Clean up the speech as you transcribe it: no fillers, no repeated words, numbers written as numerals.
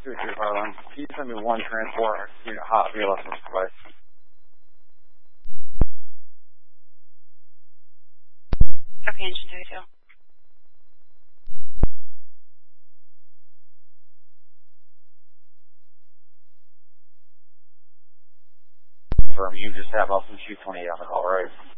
2-2-5-1. Can you send me one transport unit hot VLS supply? Okay, engine 2-2. You just have Austin 228 on the call, right?